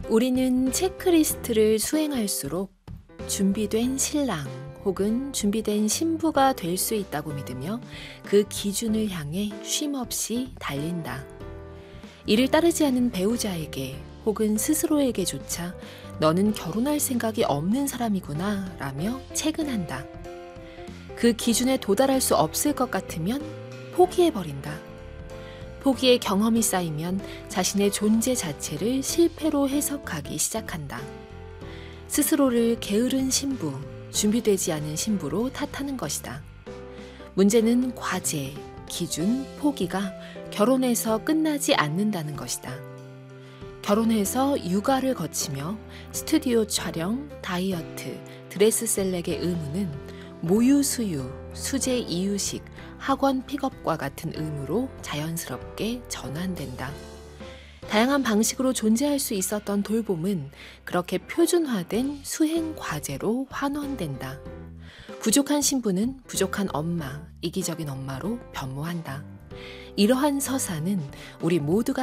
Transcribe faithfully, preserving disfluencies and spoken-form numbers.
우리는 체크리스트를 수행할수록 준비된 신랑 혹은 준비된 신부가 될 수 있다고 믿으며 그 기준을 향해 쉼없이 달린다. 이를 따르지 않은 배우자에게 혹은 스스로에게조차 너는 결혼할 생각이 없는 사람이구나 라며 채근한다. 그 기준에 도달할 수 없을 것 같으면 포기해버린다. 포기의 경험이 쌓이면 자신의 존재 자체를 실패로 해석하기 시작한다. 스스로를 게으른 신부, 준비되지 않은 신부로 탓하는 것이다. 문제는 과제, 기준, 포기가 결혼에서 끝나지 않는다는 것이다. 결혼해서 육아를 거치며 스튜디오 촬영, 다이어트, 드레스 셀렉의 의무는 모유 수유, 수제 이유식, 학원 픽업과 같은 의무로 자연스럽게 전환된다. 다양한 방식으로 존재할 수 있었던 돌봄은 그렇게 표준화된 수행 과제로 환원된다. 부족한 신부는 부족한 엄마, 이기적인 엄마로 변모한다. 이러한 서사는 우리 모두가